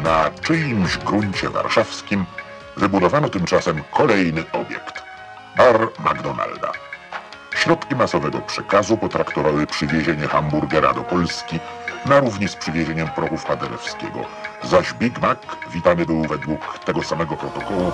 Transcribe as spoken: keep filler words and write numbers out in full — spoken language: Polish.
na czyimś gruncie warszawskim wybudowano tymczasem kolejny obiekt – bar McDonalda. Środki masowego przekazu potraktowały przywiezienie hamburgera do Polski na równi z przywiezieniem prochów Paderewskiego, zaś Big Mac witany był według tego samego protokołu